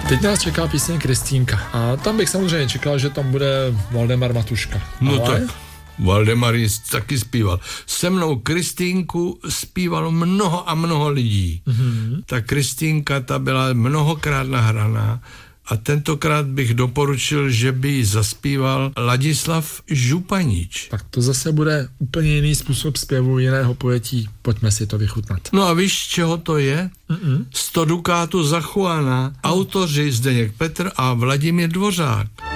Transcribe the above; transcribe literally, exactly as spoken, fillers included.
Teď nás čeká píseň Kristýnka a tam bych samozřejmě čekal, že tam bude Valdemar Matuška. No ale... tak, Valdemar taky zpíval. Se mnou Kristýnku zpívalo mnoho a mnoho lidí. Mm-hmm. Ta Kristýnka, ta byla mnohokrát nahraná a tentokrát bych doporučil, že by ji zaspíval Ladislav Županič. Tak to zase bude úplně jiný způsob zpěvu, jiného pojetí. Pojďme si to vychutnat. No a víš, čeho to je? Mm-mm. sto dukátů za Juana, autoři Zdeněk Petr a Vladimír Dvořák.